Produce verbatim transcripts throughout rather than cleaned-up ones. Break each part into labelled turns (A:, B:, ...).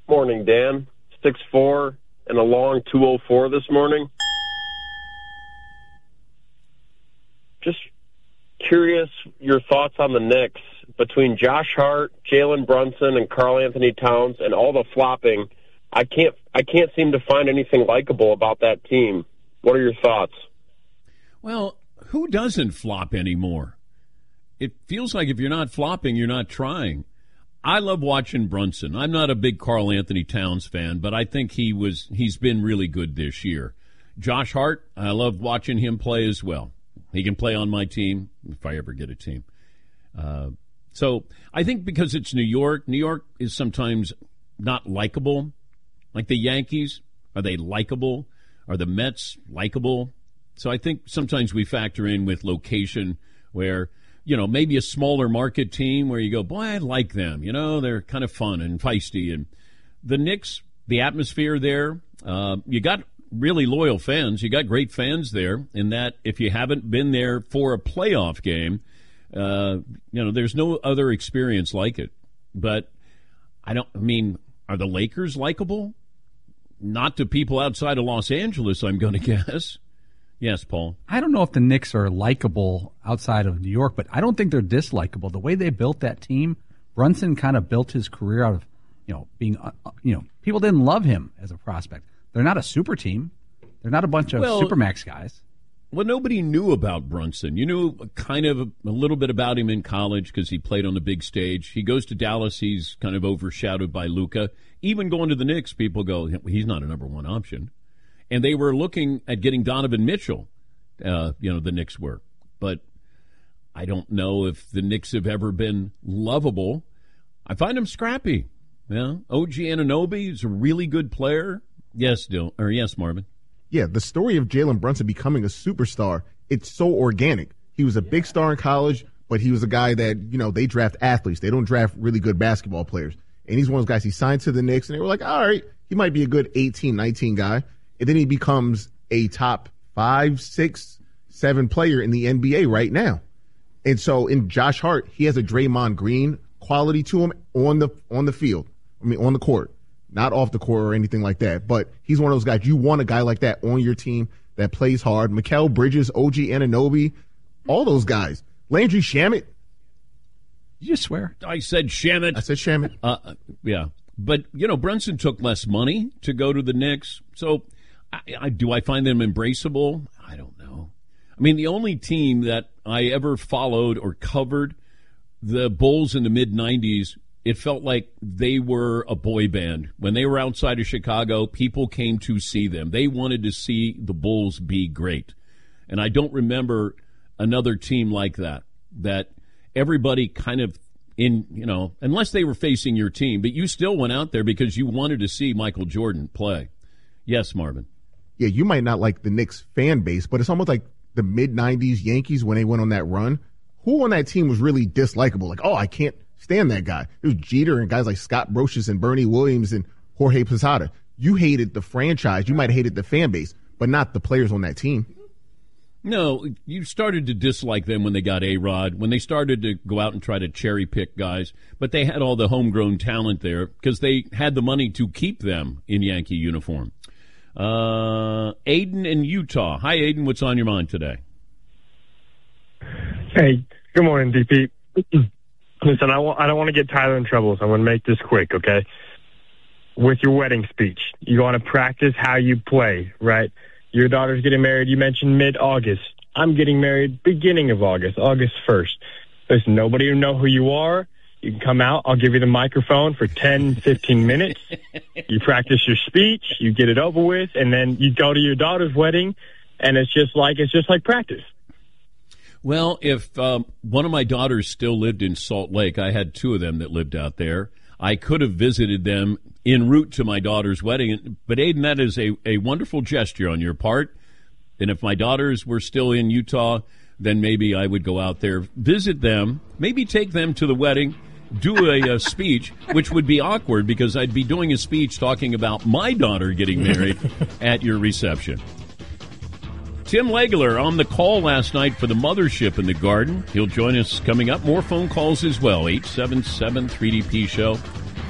A: Morning, Dan. six four and a long two oh four this morning. Just curious your thoughts on the Knicks. Between Josh Hart, Jalen Brunson, and Karl Anthony Towns, and all the flopping, I can't I can't seem to find anything likable about that team. What are your thoughts?
B: Well, who doesn't flop anymore? It feels like if you're not flopping, you're not trying. I love watching Brunson. I'm not a big Karl Anthony Towns fan, but I think he was he's been really good this year. Josh Hart, I love watching him play as well. He can play on my team if I ever get a team. Uh, so I think because it's New York, New York is sometimes not likable. Like the Yankees, are they likable? Are the Mets likable? So I think sometimes we factor in with location where, you know, maybe a smaller market team where you go, boy, I like them. You know, they're kind of fun and feisty. And the Knicks, the atmosphere there, uh, you got really loyal fans. You got great fans there in that if you haven't been there for a playoff game, uh, you know, there's no other experience like it. But I don't, I mean, are the Lakers likable? Not to people outside of Los Angeles, I'm going to guess. Yes, Paul.
C: I don't know if the Knicks are likable outside of New York, but I don't think they're dislikable. The way they built that team, Brunson kind of built his career out of, you know, being, uh, you know, people didn't love him as a prospect. They're not a super team. They're not a bunch of
B: well,
C: supermax guys.
B: Well, nobody knew about Brunson. You knew kind of a, a little bit about him in college because he played on the big stage. He goes to Dallas. He's kind of overshadowed by Luka. Even going to the Knicks, people go, he's not a number one option. And they were looking at getting Donovan Mitchell, uh, you know, the Knicks were. But I don't know if the Knicks have ever been lovable. I find them scrappy. Yeah, O G Anunoby is a really good player. Yes, Dill, or yes, Marvin.
D: Yeah, the story of Jalen Brunson becoming a superstar, it's so organic. He was a big star in college, but he was a guy that, you know, they draft athletes. They don't draft really good basketball players. And he's one of those guys, he signed to the Knicks, and they were like, all right, he might be a good eighteen, nineteen guy. And then he becomes a top five, six, seven player in the N B A right now. And so in Josh Hart, he has a Draymond Green quality to him on the on the field. I mean, on the court, not off the court or anything like that. But he's one of those guys. You want a guy like that on your team that plays hard. Mikal Bridges, O G Anunoby, all those guys. Landry Shamet.
C: Did you swear?
B: I said Shamet.
D: I said Shamet.
B: Uh, yeah. But, you know, Brunson took less money to go to the Knicks. So I, I, do I find them embraceable? I don't know. I mean, the only team that I ever followed or covered, the Bulls in the mid nineties, it felt like they were a boy band. When they were outside of Chicago, people came to see them. They wanted to see the Bulls be great. And I don't remember another team like that, that everybody kind of in, you know, unless they were facing your team, but you still went out there because you wanted to see Michael Jordan play. Yes, Marvin.
D: Yeah, you might not like the Knicks fan base, but it's almost like the mid nineties Yankees when they went on that run. Who on that team was really dislikable? Like, oh, I can't stand that guy. It was Jeter and guys like Scott Brocious and Bernie Williams and Jorge Posada. You hated the franchise. You might have hated the fan base, but not the players on that team.
B: No, you started to dislike them when they got A-Rod, when they started to go out and try to cherry-pick guys. But they had all the homegrown talent there because they had the money to keep them in Yankee uniform. Uh, Aiden in Utah. Hi, Aiden. What's on your mind today?
E: Hey, good morning, D P. Listen, I, w- I don't want to get Tyler in trouble, so I'm going to make this quick, okay? With your wedding speech, you want to practice how you play, right? Your daughter's getting married, you mentioned mid-August. I'm getting married beginning of August, August first. Listen, nobody will know who you are. You can come out. I'll give you the microphone for ten, fifteen minutes. You practice your speech. You get it over with. And then you go to your daughter's wedding, and it's just like it's just like practice.
B: Well, if um, one of my daughters still lived in Salt Lake, I had two of them that lived out there, I could have visited them en route to my daughter's wedding. But, Aiden, that is a, a wonderful gesture on your part. And if my daughters were still in Utah, then maybe I would go out there, visit them, maybe take them to the wedding, do a, a speech, which would be awkward because I'd be doing a speech talking about my daughter getting married at your reception. Tim Legler on the call last night for the Mothership in the Garden. He'll join us coming up. More phone calls as well, eight seven seven three D P show.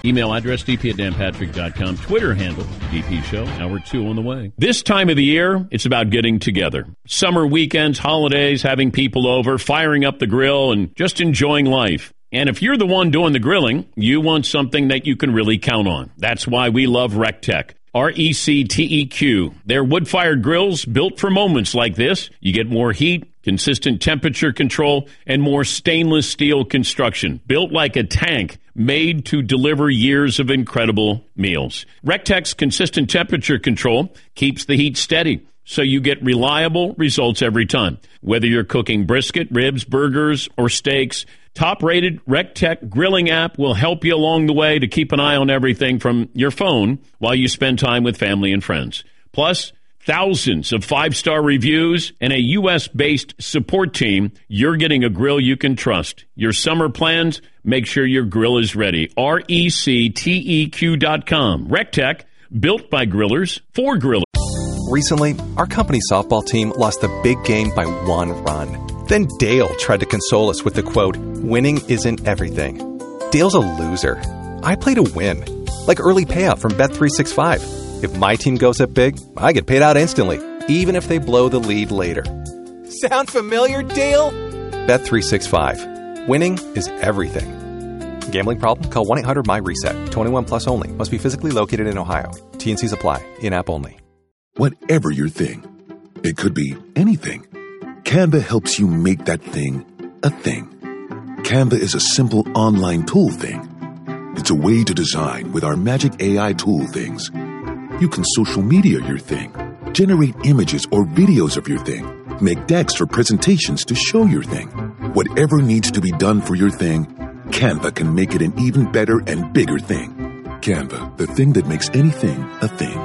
B: Email address d p at dan patrick dot com. Twitter handle D P Show. Hour two on the way. This time of the year, it's about getting together. Summer weekends, holidays, having people over, firing up the grill, and just enjoying life. And if you're the one doing the grilling, you want something that you can really count on. That's why we love RecTech. R E C T E Q. They're wood-fired grills built for moments like this. You get more heat, consistent temperature control, and more stainless steel construction. Built like a tank, made to deliver years of incredible meals. RecTech's consistent temperature control keeps the heat steady, so you get reliable results every time. Whether you're cooking brisket, ribs, burgers, or steaks, top-rated RecTech grilling app will help you along the way to keep an eye on everything from your phone while you spend time with family and friends. Plus, thousands of five-star reviews and a U S-based support team. You're getting a grill you can trust. Your summer plans, make sure your grill is ready. R E C T E Q dot com. RecTech, built by grillers, for grillers.
F: Recently, our company softball team lost the big game by one run. Then Dale tried to console us with the quote, "Winning isn't everything." Dale's a loser. I play to win. Like early payout from Bet three sixty-five. If my team goes up big, I get paid out instantly, even if they blow the lead later. Sound familiar, Dale? Bet three sixty-five. Winning is everything. Gambling problem? Call one eight hundred my reset. twenty-one plus only. Must be physically located in Ohio. T and C's apply. In-app only.
G: Whatever your thing, it could be anything. Canva helps you make that thing a thing. Canva is a simple online tool thing. It's a way to design with our magic A I tool things. You can social media your thing, generate images or videos of your thing, make decks or presentations to show your thing. Whatever needs to be done for your thing, Canva can make it an even better and bigger thing. Canva, the thing that makes anything a thing.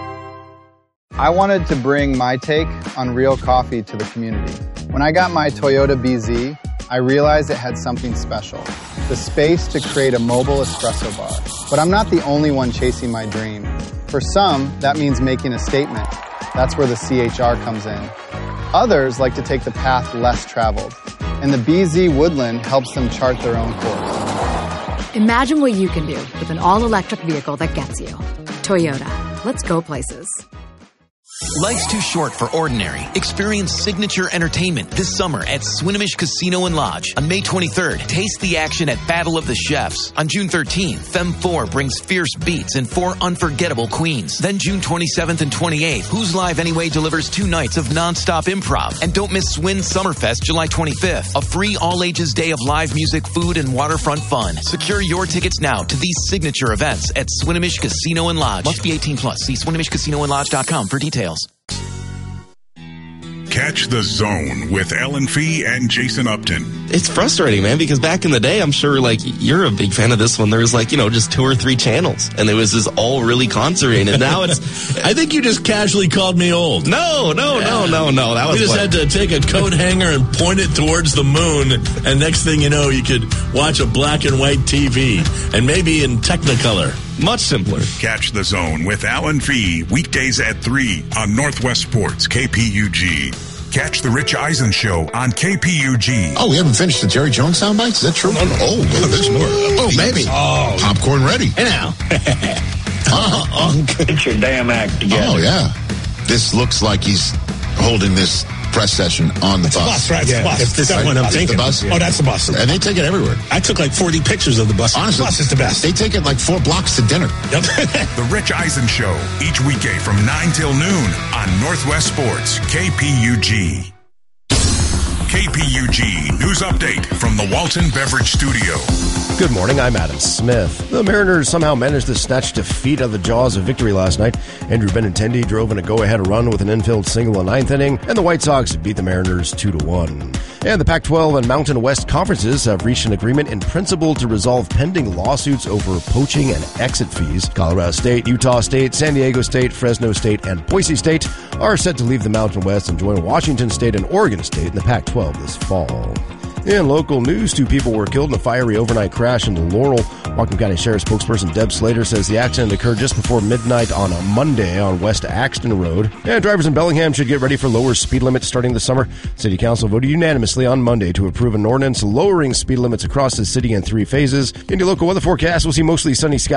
H: I wanted to bring my take on real coffee to the community. When I got my Toyota B Z, I realized it had something special, the space to create a mobile espresso bar. But I'm not the only one chasing my dream. For some, that means making a statement. That's where the C H R comes in. Others like to take the path less traveled, and the B Z Woodland helps them chart their own course.
I: Imagine what you can do with an all-electric vehicle that gets you. Toyota. Let's go places.
J: Life's too short for ordinary. Experience signature entertainment this summer at Swinomish Casino and Lodge. On May twenty-third, taste the action at Battle of the Chefs. On June thirteenth, Femme four brings fierce beats and four unforgettable queens. Then June twenty-seventh and twenty-eighth, Who's Live Anyway delivers two nights of nonstop improv. And don't miss Swin Summerfest July twenty-fifth, a free all-ages day of live music, food, and waterfront fun. Secure your tickets now to these signature events at Swinomish Casino and Lodge. Must be eighteen plus. See Swinomish Casino and Lodge dot com for details.
K: Catch the Zone with Ellen Fee and Jason Upton.
L: It's frustrating, man, because back in the day, I'm sure, like, you're a big fan of this one. There was, like, you know, just two or three channels, and it was just all really concentrated. And now it's...
M: I think you just casually called me old.
L: No, no,
M: yeah.
L: no, no, no. That was
M: We just
L: what...
M: had to take a coat hanger and point it towards the moon, and next thing you know, you could watch a black and white T V, and maybe in Technicolor.
L: Much simpler.
K: Catch the Zone with Alan Fee weekdays at three on Northwest Sports K P U G. Catch the Rich Eisen Show on K P U G.
N: Oh, we haven't finished the Jerry Jones soundbites? Is that true?
K: No, no.
N: Oh, well, there's more. Oh, maybe.
M: Oh.
N: Popcorn ready.
M: Hey, now.
N: uh-huh.
O: Get your damn act together.
N: Oh, yeah. This looks like he's holding this press session on the
M: it's
N: bus.
M: bus, right? It's
N: yeah.
M: the bus.
N: If this
M: that
N: right,
M: one I'm thinking.
N: The bus?
M: Oh, that's the bus.
N: And they take it everywhere.
M: I took like forty pictures of the bus.
N: Honestly,
M: the bus is the best.
N: They take it like four blocks to dinner.
M: Yep.
K: The Rich Eisen Show, each weekday from nine till noon on Northwest Sports, K P U G. K P U G News Update from the Walton Beverage Studio.
P: Good morning, I'm Adam Smith. The Mariners somehow managed to snatch defeat out of the jaws of victory last night. Andrew Benintendi drove in a go-ahead run with an infield single in the ninth inning, and the White Sox beat the Mariners two to one. And the Pac twelve and Mountain West conferences have reached an agreement in principle to resolve pending lawsuits over poaching and exit fees. Colorado State, Utah State, San Diego State, Fresno State, and Boise State are set to leave the Mountain West and join Washington State and Oregon State in the Pac twelve this fall. In local news, two people were killed in a fiery overnight crash in Laurel. Whatcom County Sheriff's spokesperson Deb Slater says the accident occurred just before midnight on a Monday on West Axton Road. And drivers in Bellingham should get ready for lower speed limits starting this summer. City Council voted unanimously on Monday to approve an ordinance lowering speed limits across the city in three phases. In the local weather forecast, we'll see mostly sunny skies